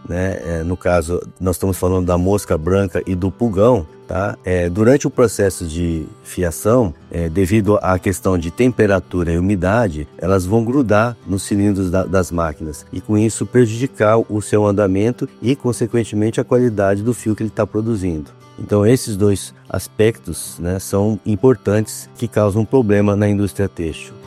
né? No caso, nós estamos falando da mosca branca e do pulgão, tá? Durante o processo de fiação, devido à questão de temperatura e umidade, elas vão grudar nos cilindros das máquinas e com isso prejudicar o seu andamento e, consequentemente, a qualidade do fio que ele está produzindo. Então esses dois aspectos, né, são importantes que causam problema na indústria têxtil.